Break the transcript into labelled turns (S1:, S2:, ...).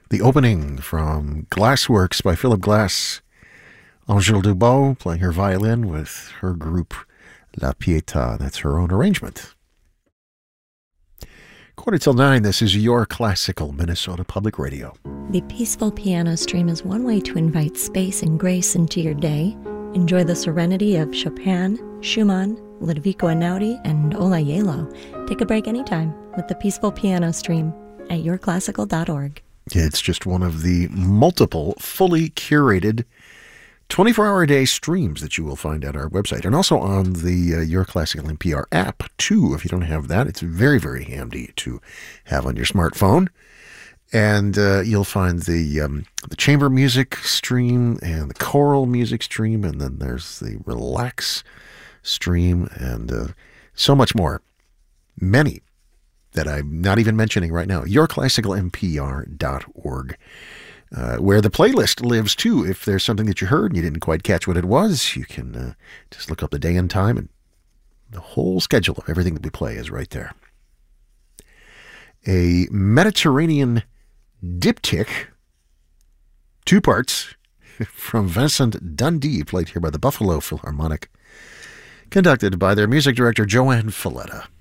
S1: The opening from Glassworks by Philip Glass. Angèle Dubot playing her violin with her group La Pietà. That's her own arrangement. 8:45, this is your classical Minnesota Public Radio.
S2: The Peaceful Piano Stream is one way to invite space and grace into your day. Enjoy the serenity of Chopin, Schumann, Ludovico Einaudi, and Ola Yelo. Take a break anytime with the Peaceful Piano Stream at yourclassical.org.
S1: It's just one of the multiple fully curated 24-hour-a-day streams that you will find at our website, and also on the Your Classical NPR app, too. If you don't have that, it's very, very handy to have on your smartphone. And you'll find the chamber music stream and the choral music stream, and then there's the relax stream, and so much more. Many that I'm not even mentioning right now. yourclassicalnpr.org, where the playlist lives too. If there's something that you heard and you didn't quite catch what it was, you can just look up the day and time, and the whole schedule of everything that we play is right there. A Mediterranean diptych, 2 parts, from Vincent Dundee, played here by the Buffalo Philharmonic, conducted by their music director Joanne Falletta.